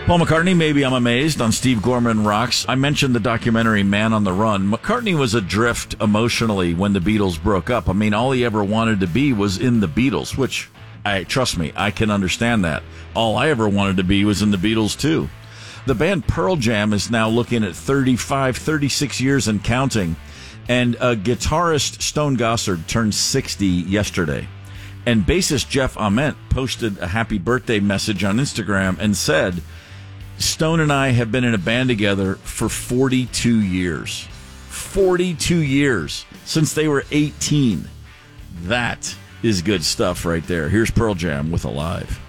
Paul McCartney, Maybe I'm Amazed on Steve Gorman Rocks. I mentioned the documentary Man on the Run. McCartney was adrift emotionally when the Beatles broke up. I mean, all he ever wanted to be was in the Beatles, which, trust me, I can understand that. All I ever wanted to be was in the Beatles, too. The band Pearl Jam is now looking at 35, 36 years and counting. And guitarist Stone Gossard turned 60 yesterday. And bassist Jeff Ament posted a happy birthday message on Instagram and said, Stone and I have been in a band together for 42 years. 42 years since they were 18. That is good stuff right there. Here's Pearl Jam with Alive.